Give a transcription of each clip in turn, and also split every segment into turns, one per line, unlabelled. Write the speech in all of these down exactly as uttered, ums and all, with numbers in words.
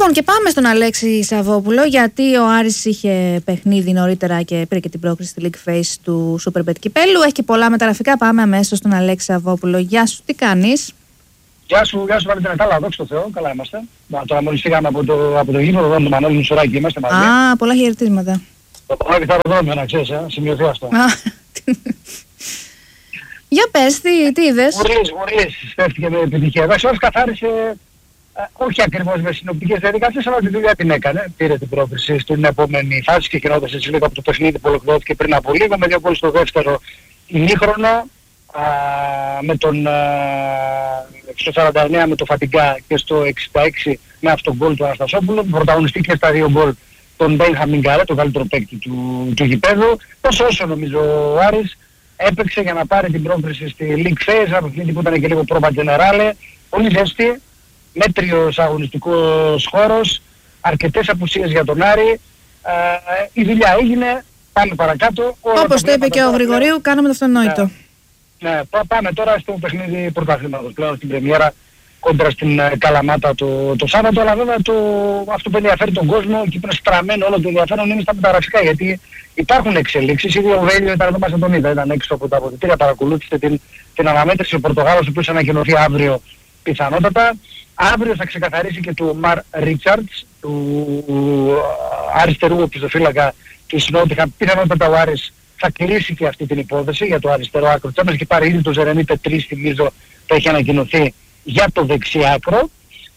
Λοιπόν, και πάμε στον Αλέξη Σαββόπουλο, γιατί ο Άρης είχε παιχνίδι νωρίτερα και πήρε και την πρόκριση στη League Phase του Superbet κυπέλου. Έχει και πολλά μεταγραφικά. Πάμε αμέσως στον Αλέξη Σαββόπουλο. Γεια σου, τι κάνεις?
Γεια σου, γεια σου Βαλεντίνα. Καλά, δόξα τω Θεώ, καλά είμαστε. Μα, τώρα μόλις φύγαμε από το, από το γήπεδο εδώ με τον Μανώλη Μουσουράκη, είμαστε μαζί.
Α, πολλά χαιρετίσματα.
Το πρώτο θαρροδρόμιο, να ξέρεις, ε, σημειωθεί αυτό.
Για πες, τι, τι είδες?
Μουρλής, Μουρλής, στέφτηκε με επιτυχία. Εντάξει, όλος καθάρισε, ε, όχι ακριβώς με συνοπτικές διαδικασίες, αλλά τη δουλειά την έκανε. Πήρε την πρόκριση στην επόμενη φάση και κινώντας έτσι λίγο από το παιχνίδι που ολοκληρώθηκε πριν από λίγο, με δύο γκολ στο δεύτερο ημίχρονο. Uh, με τον uh, στο σαράντα εννέα με το Φατιγκά και στο εξήντα έξι με αυτό το γκολ του Αναστασόπουλου, πρωταγωνιστή και στα δύο γκολ τον Μπένχαμιν Γκαρέ, τον καλύτερο παίκτη του, του γηπέδου. Τόσο όσο νομίζω ο Άρης έπαιξε για να πάρει την πρόκριση στη League Phase, ένα παιχνίδι που ήταν και λίγο πρόβα Generale, πολύ ζέστη, μέτριος αγωνιστικός χώρος, αρκετές απουσίες για τον Άρη, uh, η δουλειά έγινε, πάμε παρακάτω.
Όπως το είπε και ο Γρηγορίου, κάναμε το αυτονόητο.
Ναι, πάμε τώρα στο παιχνίδι πρωταθλήματος, πλέον στην πρεμιέρα κόντρα στην Καλαμάτα το, το Σάββατο, αλλά βέβαια το, αυτό που ενδιαφέρει τον κόσμο και που είναι στραμμένο όλο το ενδιαφέρον είναι στα μεταγραφικά, γιατί υπάρχουν εξελίξεις. Ήδη ο Βέλιο ήταν εδώ, μας τον είδα, ήταν έξω από τα αποδυτήρια, παρακολούθησε την, την αναμέτρηση ο Πορτογάλος, ο οποίος ανακοινωθεί αύριο πιθανότατα. Αύριο θα ξεκαθαρίσει και του Μαρ Ρίτσαρτς, του αριστερού οπισθοφύλακα της Νότιχαμ. Πιθανότατα ο Άρης θα κλείσει και αυτή την υπόθεση για το αριστερό άκρο της άμεσης και πάρει ήδη το Ζερεμί Πετρί, θυμίζω, που έχει ανακοινωθεί για το δεξί άκρο.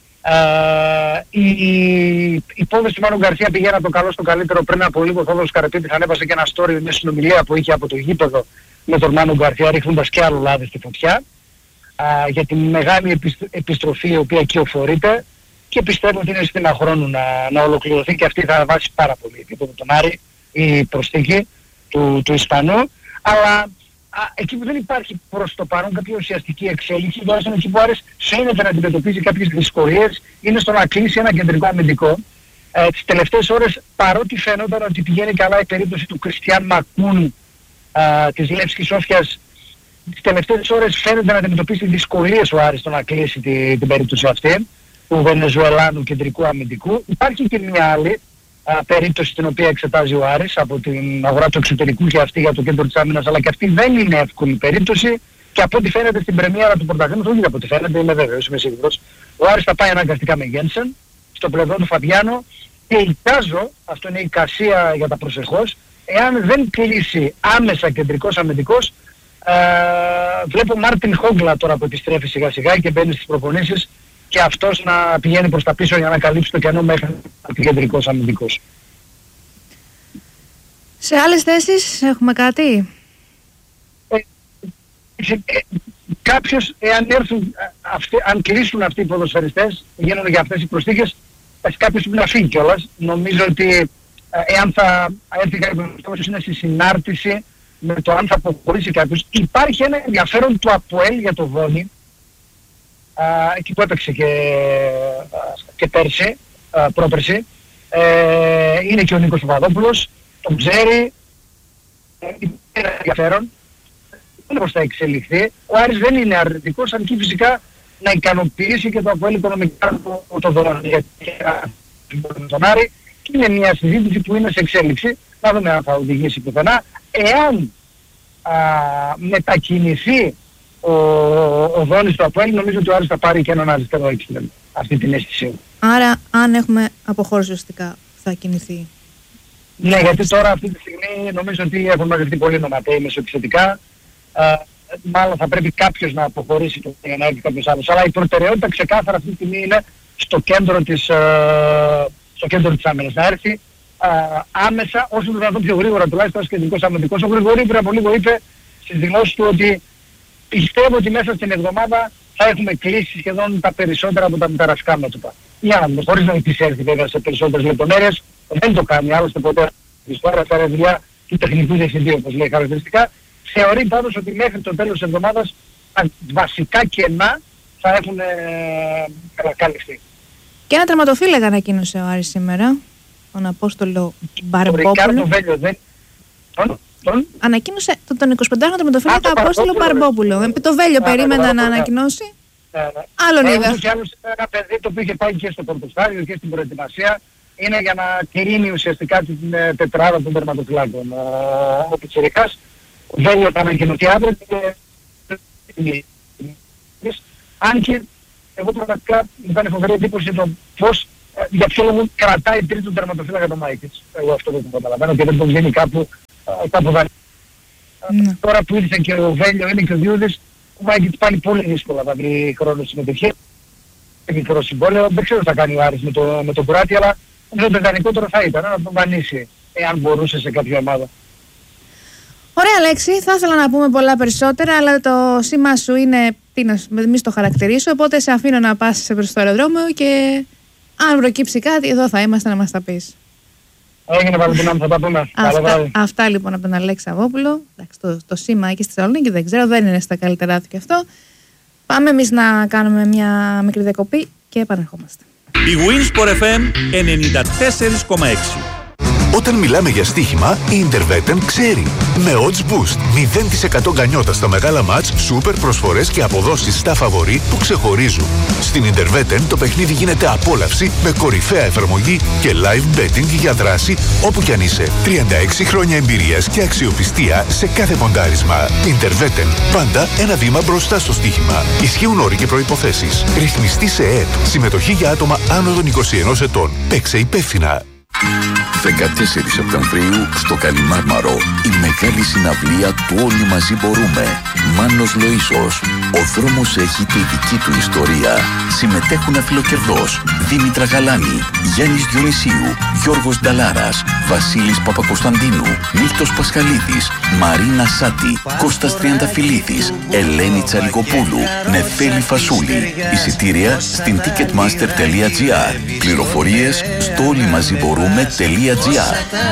Uh, η, η υπόθεση του Μάνου Γκαρσία πηγαίνει από το καλό στο καλύτερο. Πριν από λίγο ο Θόδωρος Καρυπίδης ανέβασε και ένα story, μια συνομιλία που είχε από το γήπεδο με τον Μάνου Γκαρσία, ρίχνοντας και άλλο λάδι στη φωτιά uh, για την μεγάλη επιστρο, επιστροφή η οποία κυοφορείται, και πιστεύω ότι είναι στην αχρόνου να, να ολοκληρωθεί και αυτή θα βάσει πάρα πολύ επίπεδο τον Άρη η προσθήκη του, του Ισπανού, αλλά α, εκεί που δεν υπάρχει προς το παρόν κάποια ουσιαστική εξέλιξη, τουλάχιστον εκεί που Άρης φαίνεται να αντιμετωπίζει κάποιες δυσκολίες, είναι στο να κλείσει ένα κεντρικό αμυντικό. Ε, τις τελευταίες ώρες, παρότι φαίνονταν ότι πηγαίνει καλά η περίπτωση του Κριστιάν Μακούν α, της Λεύσκης Σόφιας, τις τελευταίες ώρες φαίνεται να αντιμετωπίσει δυσκολίες ο Άρης στο να κλείσει τη, την περίπτωση αυτή του Βενεζουελάνου κεντρικού αμυντικού. Υπάρχει και μια άλλη α, περίπτωση την οποία εξετάζει ο Άρης από την αγορά του εξωτερικού και αυτή για το κέντρο της άμυνας, αλλά και αυτή δεν είναι εύκολη περίπτωση, και από ό,τι φαίνεται στην πρεμιέρα του πρωταθλήματος, όχι από ό,τι φαίνεται, είμαι βέβαιος, είμαι σίγουρος, ο Άρης θα πάει αναγκαστικά με Γένσεν στο πλευρό του Φαμπιάνο, και εικάζω, αυτό είναι η εικασία για τα προσεχώς, εάν δεν κλείσει άμεσα κεντρικός αμυντικός, α, βλέπω Μάρτιν Χόγκλα τώρα που επιστρέφει σιγά σιγά και μπαίνει στις προπονήσεις, και αυτός να πηγαίνει προς τα πίσω για να καλύψει το κενό μέχρι την κεντρικός αμυντικός.
Σε άλλες θέσεις έχουμε κάτι?
Ε, ε, ε, κάποιος, εάν έρθουν, αυτοί, αν κλείσουν αυτοί οι ποδοσφαιριστές, γίνονται για αυτές οι προσθήκες, κάποιος πρέπει να φύγει κιόλας. Νομίζω ότι ε, εάν θα έρθει κάποιος είναι στη συνάρτηση με το αν θα αποχωρήσει κάποιος. Υπάρχει ένα ενδιαφέρον του ΑΠΟΕΛ για το Βόνι, Uh, εκεί που έπαιξε και, uh, και πέρσι, uh, πρόπερσι, uh, είναι και ο Νίκος Παπαδόπουλος, τον ξέρει, είναι ενδιαφέρον, δεν είναι πως θα εξελιχθεί. Ο Άρης δεν είναι αρνητικός, αρκεί φυσικά να ικανοποιήσει και το ΑΠΟΕΛ οικονομικά το, το δώρο για τον Άρη, και είναι μια συζήτηση που είναι σε εξέλιξη, να δούμε αν θα οδηγήσει πουθενά. Εάν uh, μετακινηθεί ο, ο Δόνης του ΑΠΟΕΛ, νομίζω ότι ο Άρης θα πάρει και έναν αριστερό έξυπνο, αυτή την αίσθηση.
Άρα αν έχουμε αποχώρηση ουσιαστικά θα κινηθεί?
Ναι, γιατί τώρα αυτή τη στιγμή νομίζω ότι έχουν μαζευτεί πολλοί νοματέοι μεσοεπιθετικά. Ε, μάλλον θα πρέπει κάποιος να αποχωρήσει το, για να έρθει κάποιος άλλος. Αλλά η προτεραιότητα ξεκάθαρα αυτή τη στιγμή είναι στο κέντρο της, ε, στο κέντρο της άμυνας. Να έρθει ε, άμεσα, όσο το δυνατόν πιο γρήγορα τουλάχιστον ως κεντρικός αμυντικός. Ο Γρηγορίου πριν από λίγο είπε στις δηλώσεις του ότι πιστεύω ότι μέσα στην εβδομάδα θα έχουμε κλείσει σχεδόν τα περισσότερα από τα μεταγραφικά μέτωπα. Για να δούμε, χωρίς να επισέλθει βέβαια σε περισσότερες λεπτομέρειες, δεν το κάνει άλλωστε ποτέ της χώρας, τα δουλειά του τεχνικού διευθυντή, όπως λέει χαρακτηριστικά. Θεωρεί πάντως ότι μέχρι το τέλος της εβδομάδας τα βασικά κενά θα έχουν ε, καλυφθεί.
Και ένα τερματοφύλακα ανακοίνωσε ο Άρης σήμερα, τον Απόστολο Μπαρμπόπουλο.
Ο Ρικάρντο Βέλιο δεν... Τον, τον...
Ανακοίνωσε τον, τον εικοσιπεντάχρονο τερματοφύλακα Απόστολο Μπαρμπόπουλο. Το Βέλιο περίμενα να ανακοινώσει. Άλλον είδα.
Ούτως ή άλλως ένα παιδί το οποίο είχε πάει και στο πρωτοστάδιο και στην προετοιμασία, είναι για να κρίνει ουσιαστικά την τετράδα των τερματοφυλάκων. Ο Πιτσιρικάς δεν ήταν ανακοινωθεί αύριο και αν και εγώ πραγματικά ήταν φοβερή εντύπωση το πώς, για ποιο λόγο κρατάει τρίτον τερματοφύλακα το Μάικιτς. Εγώ αυτό δεν το καταλαβαίνω και δεν το βγαίνει κάπου, κάπου δανεικά. Mm. Τώρα που ήρθε και ο Βέλιο, είναι και ο Διούδης, ο Μάικιτς πάλι πολύ δύσκολα θα βρει χρόνο συμμετοχή. Μικρό συμβόλαιο, δεν ξέρω τι θα κάνει ο Άρης με το, με τον Κουράτη, αλλά νομίζω το ιδανικότερο θα ήταν να τον δανείσει, εάν μπορούσε σε κάποια ομάδα.
Ωραία Αλέξη, θα ήθελα να πούμε πολλά περισσότερα, αλλά το σήμα σου είναι, τι να μη το χαρακτηρίσω, οπότε σε αφήνω να πας προς το αεροδρόμιο και αν προκύψει κάτι, εδώ θα είμαστε να μας τα πεις.
Έγινε Βαλεντινά μου, θα τα πούμε.
Αυτά, αυτά λοιπόν από τον Αλέξη Σαββόπουλο. Το, το σήμα εκεί στη Θεσσαλονίκη δεν ξέρω, δεν είναι στα καλύτερά του και αυτό. Πάμε εμείς να κάνουμε μια μικρή διακοπή και επανερχόμαστε.
Η Winsport εφ εμ ενενήντα τέσσερα κόμμα έξι.
Όταν μιλάμε για στοίχημα, η Interveten ξέρει. Με odds boost, μηδέν τοις εκατό γκανιότα στα μεγάλα μάτς, σούπερ προσφορές και αποδόσεις στα φαβορί που ξεχωρίζουν. Στην Interveten το παιχνίδι γίνεται απόλαυση με κορυφαία εφαρμογή και live betting για δράση όπου κι αν είσαι. τριάντα έξι χρόνια εμπειρίας και αξιοπιστία σε κάθε ποντάρισμα. Interveten, πάντα ένα βήμα μπροστά στο στοίχημα. Ισχύουν όροι και προϋποθέσεις. Ρυθμιστή σε ΕΕΠ. Συμμετοχή για άτομα άνω των είκοσι ενός ετών. Παίξε υπεύθυνα.
δεκατέσσερις Σεπτεμβρίου στο Καλιμάρμαρο η μεγάλη συναυλία του Όλοι Μαζί Μπορούμε. Μάνος Λοΐσος. Ο δρόμος έχει τη δική του ιστορία. Συμμετέχουν αφιλοκερδός Δήμητρα Γαλάνη, Γιάννης Διονυσίου, Γιώργος Νταλάρας, Βασίλης Παπακοσταντίνου, Μίλτος Πασχαλίδης, Μαρίνα Σάτη, Κώστας Τριανταφυλλίδης, Ελένη Τσαλικοπούλου, Νεφέλη Φασούλη. Εισιτήρια στην ticketmaster τελεία τζι άρ. Πληροφορίες στο όλοιμαζιμπορούμε τελεία τζι άρ.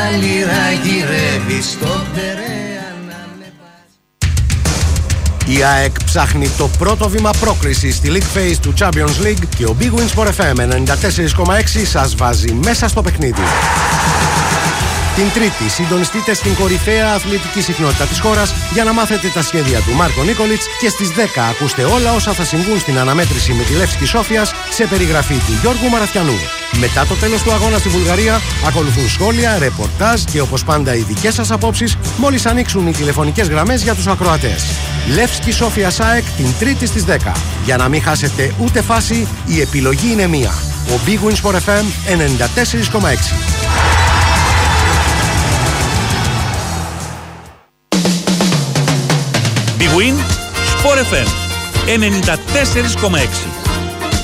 Η ΑΕΚ ψάχνει το πρώτο βήμα πρόκρισης στη League Phase του Champions League και ο Big Win Sport εφ εμ ενενήντα τέσσερα κόμμα έξι σας βάζει μέσα στο παιχνίδι. Την Τρίτη συντονιστείτε στην κορυφαία αθλητική συχνότητα της χώρας για να μάθετε τα σχέδια του Μάρκο Νίκολιτς και στις δέκα ακούστε όλα όσα θα συμβούν στην αναμέτρηση με τη Λεύσκη Σόφιας σε περιγραφή του Γιώργου Μαραθιανού. Μετά το τέλος του αγώνα στη Βουλγαρία ακολουθούν σχόλια, ρεπορτάζ και όπως πάντα οι δικές σας απόψεις μόλις ανοίξουν οι τηλεφωνικές γραμμές για τους ακροατές. Λεύσκη Σόφια ΑΕΚ την Τρίτη στις δέκα. Για να μην χάσετε ούτε φάση, η επιλογή είναι μία. Ο Big Win Sport εφ εμ ενενήντα τέσσερα κόμμα έξι.
Big Win Sport εφ εμ ενενήντα τέσσερα κόμμα έξι.